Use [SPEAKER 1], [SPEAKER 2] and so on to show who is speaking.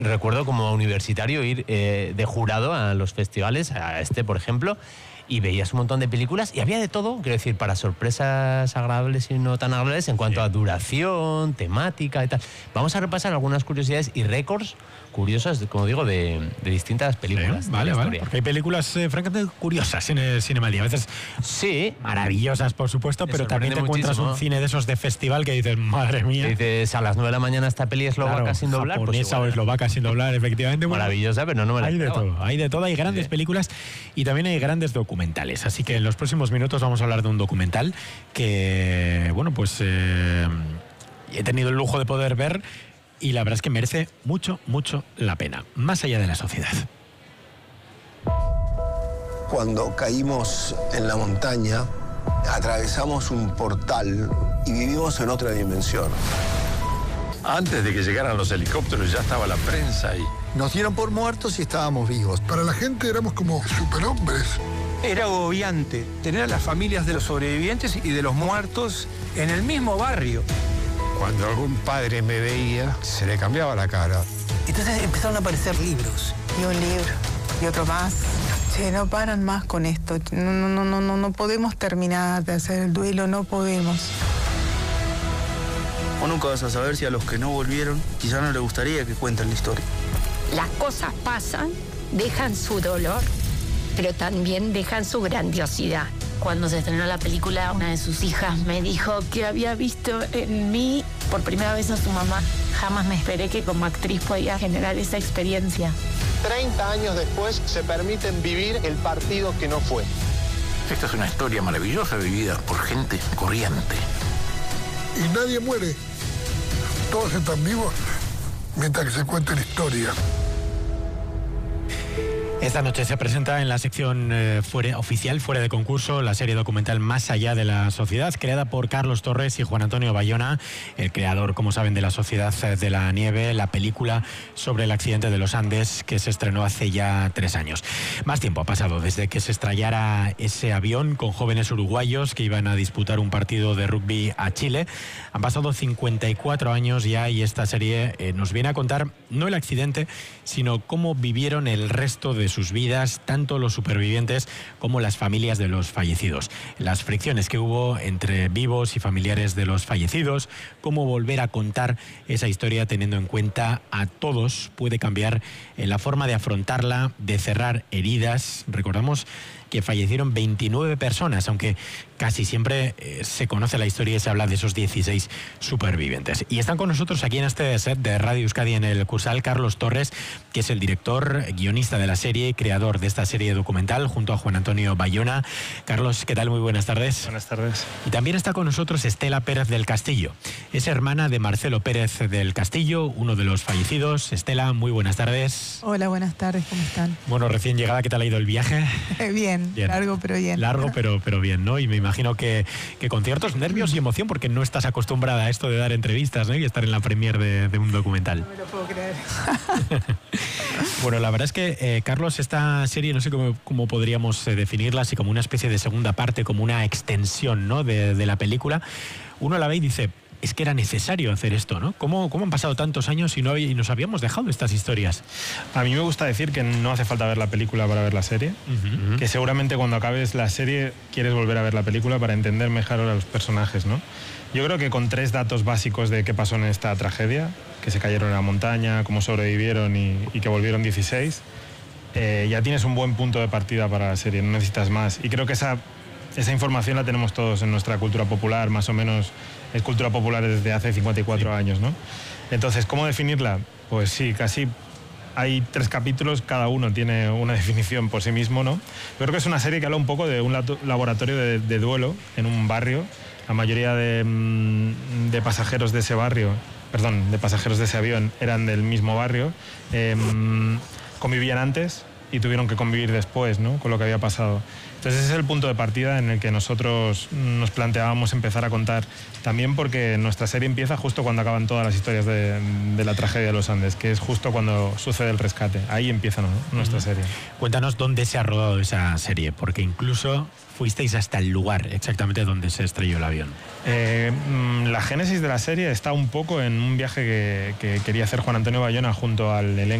[SPEAKER 1] recuerdo como universitario ir de jurado a los festivales, a este por ejemplo, y veías un montón de películas y había de todo, quiero decir, para sorpresas agradables y no tan agradables en cuanto a duración, temática y tal. Vamos a repasar algunas curiosidades y récords curiosas, como digo, de distintas películas.
[SPEAKER 2] Sí, vale. Porque hay películas francamente curiosas en el Cinema al Día. A veces
[SPEAKER 1] sí,
[SPEAKER 2] maravillosas, por supuesto, pero también te encuentras un cine de esos de festival que dices, madre mía.
[SPEAKER 1] Dices, a las 9 de la mañana esta peli eslovaca sin doblar.
[SPEAKER 2] Japonesa o eslovaca sin doblar, efectivamente.
[SPEAKER 1] Maravillosa, pero no me la
[SPEAKER 2] hay de todo, hay grandes películas y también hay grandes documentales. Así que en los próximos minutos vamos a hablar de un documental que, bueno, pues he tenido el lujo de poder ver y la verdad es que merece mucho la pena, más allá de la sociedad.
[SPEAKER 3] Cuando caímos en la montaña, atravesamos un portal y vivimos en otra dimensión.
[SPEAKER 4] Antes de que llegaran los helicópteros ya estaba la prensa ahí.
[SPEAKER 5] Nos dieron por muertos y estábamos vivos.
[SPEAKER 6] Para la gente éramos como superhombres.
[SPEAKER 7] Era agobiante tener a las familias de los sobrevivientes y de los muertos en el mismo barrio.
[SPEAKER 8] Cuando algún padre me veía, se le cambiaba la cara.
[SPEAKER 7] Entonces empezaron a aparecer libros.
[SPEAKER 9] Y un libro, y otro más. Che, no paran más con esto. No podemos terminar de hacer el duelo, no podemos.
[SPEAKER 10] Vos nunca vas a saber si a los que no volvieron quizá no les gustaría que cuenten la historia.
[SPEAKER 11] Las cosas pasan, dejan su dolor, pero también dejan su grandiosidad. Cuando se estrenó la película, una de sus hijas me dijo que había visto en mí por primera vez a su mamá. Jamás me esperé que como actriz podía generar esa experiencia.
[SPEAKER 12] 30 años después se permiten vivir el partido que no fue.
[SPEAKER 4] Esta es una historia maravillosa vivida por gente corriente.
[SPEAKER 6] Y nadie muere. Todos están vivos mientras que se cuenta la historia.
[SPEAKER 2] Esta noche se presenta en la sección oficial, fuera de concurso, la serie documental Más allá de la sociedad, creada por Carlos Torres y Juan Antonio Bayona, el creador, como saben, de La sociedad de la nieve, la película sobre el accidente de los Andes que se estrenó hace ya 3 años. Más tiempo ha pasado desde que se estrellara ese avión con jóvenes uruguayos que iban a disputar un partido de rugby a Chile. Han pasado 54 años ya y esta serie nos viene a contar no el accidente, sino cómo vivieron el resto de sus vidas, tanto los supervivientes como las familias de los fallecidos. Las fricciones que hubo entre vivos y familiares de los fallecidos, cómo volver a contar esa historia teniendo en cuenta a todos puede cambiar la forma de afrontarla, de cerrar heridas. Recordamos que fallecieron 29 personas, aunque casi siempre se conoce la historia y se habla de esos 16 supervivientes. Y están con nosotros aquí en este set de Radio Euskadi en el Cursal Carlos Torres, que es el director, guionista de la serie y creador de esta serie documental, junto a Juan Antonio Bayona. Carlos, ¿qué tal? Muy buenas tardes.
[SPEAKER 13] Buenas tardes.
[SPEAKER 2] Y también está con nosotros Estela Pérez del Castillo. Es hermana de Marcelo Pérez del Castillo, uno de los fallecidos. Estela, muy buenas tardes.
[SPEAKER 9] Hola, buenas tardes, ¿cómo están?
[SPEAKER 2] Bueno, recién llegada, ¿qué tal ha ido el viaje?
[SPEAKER 9] Bien. Largo pero bien.
[SPEAKER 2] Largo pero bien, ¿no? Y me imagino que con ciertos nervios y emoción, porque no estás acostumbrada a esto de dar entrevistas, ¿no? Y estar en la premier de un documental.
[SPEAKER 9] No me lo puedo creer.
[SPEAKER 2] Bueno, la verdad es que, Carlos, esta serie, no sé cómo podríamos definirla, así como una especie de segunda parte, como una extensión, ¿no? de la película. Uno la ve y dice, es que era necesario hacer esto, ¿no? ¿Cómo han pasado tantos años y nos habíamos dejado estas historias?
[SPEAKER 13] A mí me gusta decir que no hace falta ver la película para ver la serie, que seguramente cuando acabes la serie quieres volver a ver la película para entender mejor a los personajes, ¿no? Yo creo que con 3 datos básicos de qué pasó en esta tragedia, que se cayeron en la montaña, cómo sobrevivieron y que volvieron 16, ya tienes un buen punto de partida para la serie, no necesitas más. Y creo que esa información la tenemos todos en nuestra cultura popular, más o menos es cultura popular desde hace 54 años, ¿no? Entonces, ¿cómo definirla? Pues sí, casi hay 3 capítulos, cada uno tiene una definición por sí mismo, ¿no? Yo creo que es una serie que habla un poco de un laboratorio de duelo en un barrio. La mayoría de pasajeros de ese barrio, perdón, de pasajeros de ese avión eran del mismo barrio, convivían antes, y tuvieron que convivir después, ¿no? Con lo que había pasado. Entonces ese es el punto de partida en el que nosotros nos planteábamos empezar a contar, también porque nuestra serie empieza justo cuando acaban todas las historias de la tragedia de los Andes, que es justo cuando sucede el rescate. Ahí empieza, ¿no?, nuestra serie.
[SPEAKER 2] Cuéntanos dónde se ha rodado esa serie, porque incluso fuisteis hasta el lugar exactamente donde se estrelló el avión.
[SPEAKER 13] La génesis de la serie está un poco en un viaje que quería hacer Juan Antonio Bayona junto al elenco